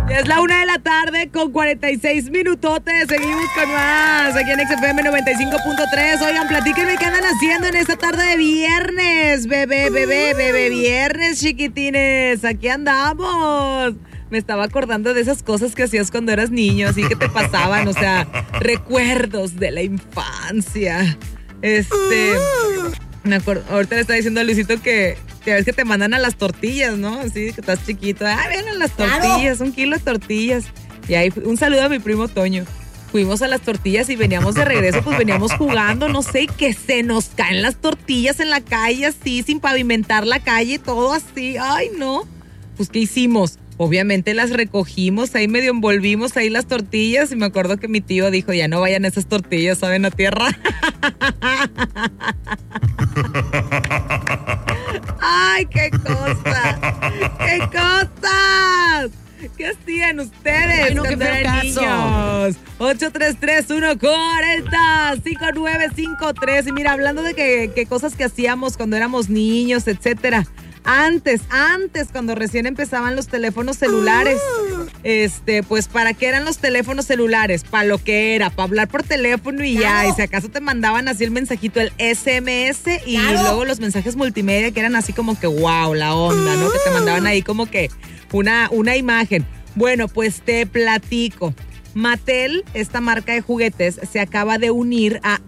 Es la 1:00 con 46 minutotes. Seguimos con más aquí en XFM 95.3. Oigan, platíquenme qué andan haciendo en esta tarde de viernes. Bebé, viernes, chiquitines. Aquí andamos. Me estaba acordando de esas cosas que hacías cuando eras niño, así que te pasaban, o sea, recuerdos de la infancia. Me acuerdo, ahorita le estaba diciendo a Luisito que ves que te mandan a las tortillas, ¿no? Así que estás chiquito. Ven a las tortillas, claro. 1 kilo de tortillas. Y ahí un saludo a mi primo Toño. Fuimos a las tortillas y veníamos de regreso, pues veníamos jugando, no sé, que se nos caen las tortillas en la calle así, sin pavimentar la calle, todo así. Ay, no. Pues, ¿qué hicimos? Obviamente las recogimos, ahí medio envolvimos ahí las tortillas y me acuerdo que mi tío dijo, ya no vayan esas tortillas, ¿saben? A tierra. ¡Ay, qué cosas! ¡Qué cosas! ¿Qué hacían ustedes? Ay, no, cuando qué feo eran caso. niños? 833-140-5953. Y mira, hablando de que cosas que hacíamos cuando éramos niños, etcétera. Antes, cuando recién empezaban los teléfonos celulares, pues, ¿para qué eran los teléfonos celulares? Para lo que era, para hablar por teléfono y ya. Y si acaso te mandaban así el mensajito, el SMS, y luego los mensajes multimedia que eran así como que wow, la onda, ¿no? Que te mandaban ahí como que una imagen. Bueno, pues te platico. Mattel, esta marca de juguetes, se acaba de unir a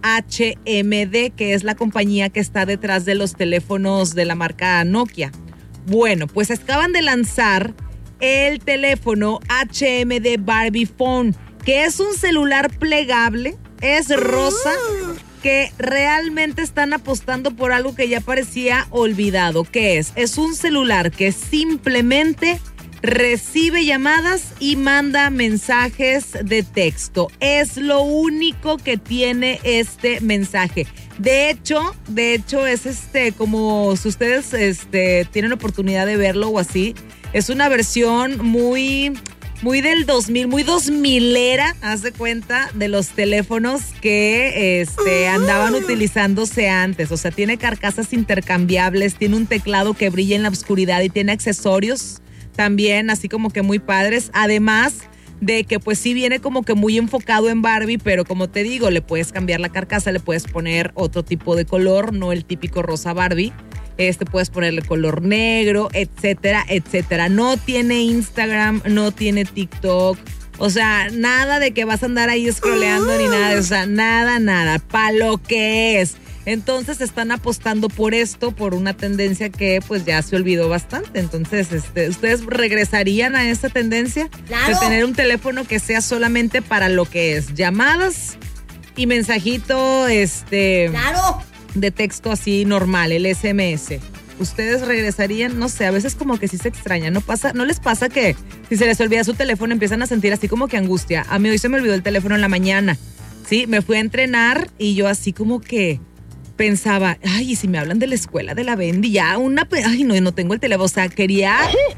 HMD, que es la compañía que está detrás de los teléfonos de la marca Nokia. Bueno, pues acaban de lanzar el teléfono HMD Barbie Phone, que es un celular plegable, es rosa, que realmente están apostando por algo que ya parecía olvidado. ¿Qué es? Es un celular que simplemente recibe llamadas y manda mensajes de texto. Es lo único que tiene este mensaje. De hecho es como si ustedes tienen oportunidad de verlo o así, es una versión muy del 2000, muy 2000era, haz de cuenta, de los teléfonos que andaban utilizándose antes. O sea, tiene carcasas intercambiables, tiene un teclado que brilla en la oscuridad y tiene accesorios también así como que muy padres, además de que pues sí viene como que muy enfocado en Barbie, pero como te digo, le puedes cambiar la carcasa, le puedes poner otro tipo de color, no el típico rosa Barbie, puedes ponerle color negro, etcétera, etcétera. No tiene Instagram, no tiene TikTok, o sea, nada de que vas a andar ahí scrolleando ni nada, o sea, nada, pa' lo que es. Entonces están apostando por esto, por una tendencia que pues ya se olvidó bastante. Entonces, ¿ustedes regresarían a esta tendencia? ¡Claro! De tener un teléfono que sea solamente para lo que es llamadas y mensajito, ¡Claro! de texto así normal, el SMS. ¿Ustedes regresarían? No sé, a veces como que sí se extraña. ¿No les pasa que si se les olvida su teléfono empiezan a sentir así como que angustia? A mí hoy se me olvidó el teléfono en la mañana. Sí, me fui a entrenar y yo así como que pensaba, ay, y si me hablan de la escuela de la Bendy, ya no tengo el teléfono. O sea, quería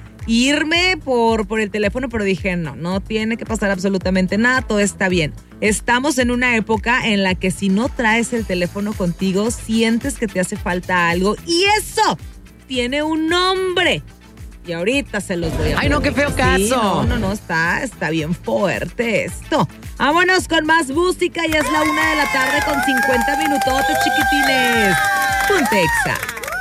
irme por el teléfono, pero dije, no tiene que pasar absolutamente nada, todo está bien. Estamos en una época en la que si no traes el teléfono contigo, sientes que te hace falta algo, y eso tiene un nombre. Y ahorita se los voy a ¡Ay, no, qué feo caso! No, está bien fuerte esto. Vámonos con más música, ya es la 1:00 con 50 minutotes, chiquitines. Ponte Exa.